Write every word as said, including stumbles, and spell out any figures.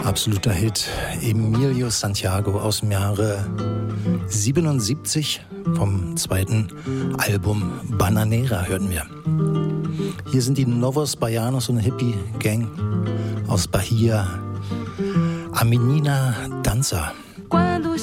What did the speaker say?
Absoluter Hit. Emilio Santiago aus dem Jahre siebenundsiebzig vom zweiten Album Bananera hörten wir. Hier sind die Novos Baianos, so eine Hippie-Gang aus Bahia. A Menina Dança. Quando